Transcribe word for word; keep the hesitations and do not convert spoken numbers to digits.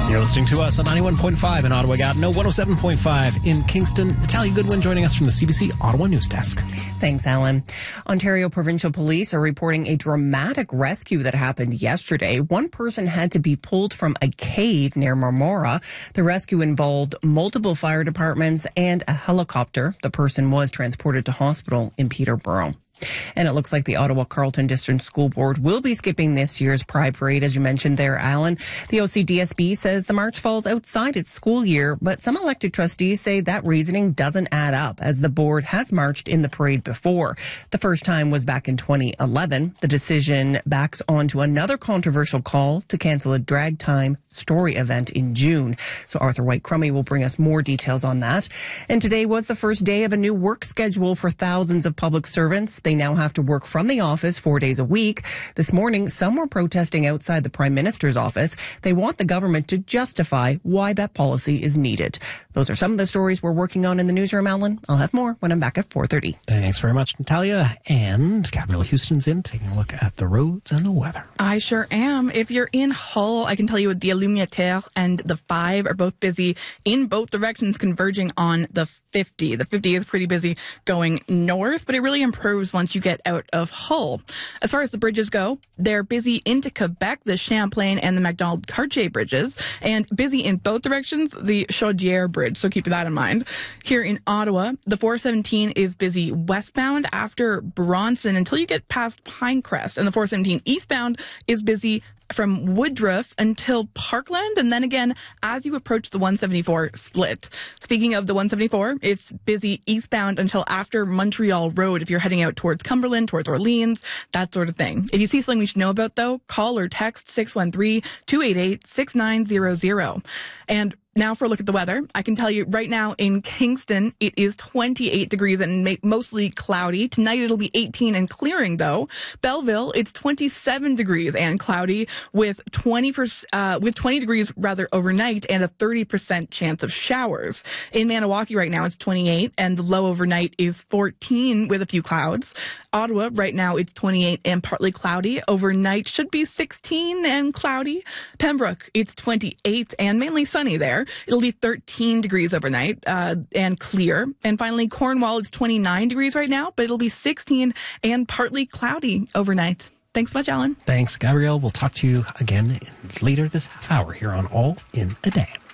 You're listening to us on ninety-one point five in Ottawa, Gatineau, one oh seven point five in Kingston. Natalia Goodwin joining us from the C B C Ottawa News Desk. Thanks, Alan. Ontario Provincial Police are reporting a dramatic rescue that happened yesterday. One person had to be pulled from a cave near Marmora. The rescue involved multiple fire departments and a helicopter. The person was transported to hospital in Peterborough. And it looks like the Ottawa Carleton District School Board will be skipping this year's Pride Parade, as you mentioned there, Alan. The O C D S B says the march falls outside its school year, but some elected trustees say that reasoning doesn't add up, as the board has marched in the parade before. The first time was back in twenty eleven. The decision backs onto another controversial call to cancel a drag time story event in June. So Arthur White-Crummey will bring us more details on that. And today was the first day of a new work schedule for thousands of public servants. They now have to work from the office four days a week. This morning, some were protesting outside the Prime Minister's office. They want the government to justify why that policy is needed. Those are some of the stories we're working on in the newsroom, Alan. I'll have more when I'm back at four thirty. Thanks very much, Natalia. And Gabrielle Houston's in, taking a look at the roads and the weather. I sure am. If you're in Hull, I can tell you the Illuminateur and the five are both busy in both directions, converging on the fifty. The fifty is pretty busy going north, but it really improves once you get out of Hull. As far as the bridges go, they're busy into Quebec, the Champlain and the Macdonald-Cartier bridges, and busy in both directions, the Chaudière Bridge, so keep that in mind. Here in Ottawa, the four seventeen is busy westbound after Bronson until you get past Pinecrest, and the four seventeen eastbound is busy from Woodruff until Parkland, and then again as you approach the one seventy-four split. Speaking of the one seventy-four, it's busy eastbound until after Montreal Road if you're heading out towards Cumberland, towards Orleans, that sort of thing. If you see something we should know about, though, call or text six one three, two eight eight, six nine zero zero. And now for a look at the weather. I can tell you right now in Kingston, it is twenty-eight degrees and mostly cloudy. Tonight it'll be eighteen and clearing, though. Belleville, it's twenty-seven degrees and cloudy with twenty percent, uh, with twenty degrees rather overnight and a thirty percent chance of showers. In Maniwaki right now, it's twenty-eight and the low overnight is fourteen with a few clouds. Ottawa right now, it's twenty-eight and partly cloudy. Overnight should be sixteen and cloudy. Pembroke, it's twenty-eight and mainly sunny there. It'll be thirteen degrees overnight uh, and clear. And finally, Cornwall, it's twenty-nine degrees right now, but it'll be sixteen and partly cloudy overnight. Thanks so much, Alan. Thanks, Gabrielle. We'll talk to you again later this half hour here on All in a Day.